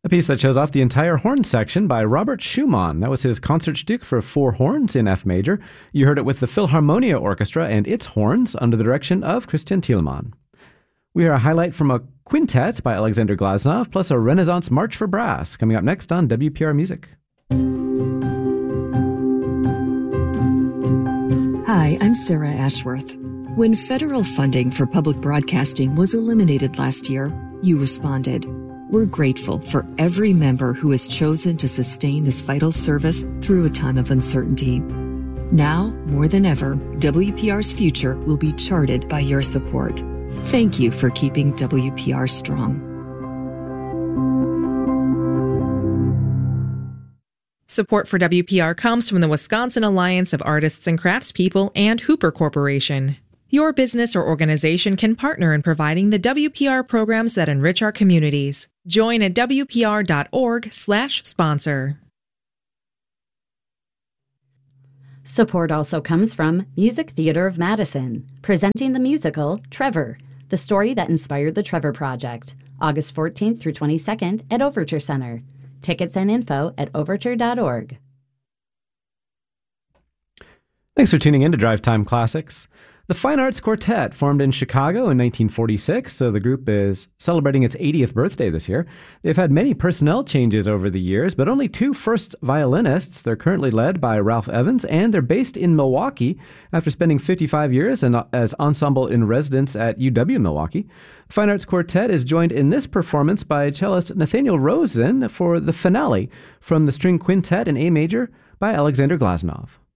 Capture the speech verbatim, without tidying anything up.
A piece that shows off the entire horn section by Robert Schumann. That was his Concertstück for four horns in F major. You heard it with the Philharmonia Orchestra and its horns under the direction of Christian Thielemann. We hear a highlight from a quintet by Alexander Glasnov, plus a Renaissance March for Brass, coming up next on W P R Music. Hi, I'm Sarah Ashworth. When federal funding for public broadcasting was eliminated last year, you responded. We're grateful for every member who has chosen to sustain this vital service through a time of uncertainty. Now, more than ever, W P R's future will be charted by your support. Thank you for keeping W P R strong. Support for W P R comes from the Wisconsin Alliance of Artists and Craftspeople and Hooper Corporation. Your business or organization can partner in providing the W P R programs that enrich our communities. Join at W P R dot org slash sponsor. Support also comes from Music Theater of Madison, presenting the musical Trevor, the story that inspired the Trevor Project, August fourteenth through twenty-second at Overture Center. Tickets and info at overture dot org. Thanks for tuning in to Drive Time Classics. The Fine Arts Quartet formed in Chicago in nineteen forty-six, so the group is celebrating its eightieth birthday this year. They've had many personnel changes over the years, but only two first violinists. They're currently led by Ralph Evans, and they're based in Milwaukee after spending fifty-five years in, as ensemble in residence at U W Milwaukee. The Fine Arts Quartet is joined in this performance by cellist Nathaniel Rosen for the finale from the String Quintet in A major by Alexander Glasnov.